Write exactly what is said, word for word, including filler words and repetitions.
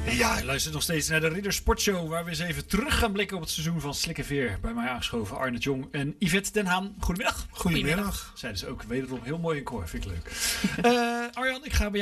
Ja, je luistert nog steeds naar de Ridder Sportshow, waar we eens even terug gaan blikken op het seizoen van Slik en Veer. Bij mij aangeschoven Arne Jong en Yvette Den Haan. Goedemiddag. Goedemiddag. Zeiden ze ook wederom heel mooi in koor, vind ik leuk. uh, Arjan, ik ga bij jou